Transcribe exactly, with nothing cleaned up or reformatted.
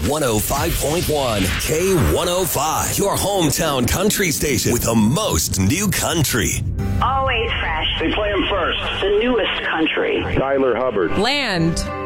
one oh five point one K one oh five, your hometown country station with the most new country. Always fresh. They play them first. The newest country. Tyler Hubbard. Land.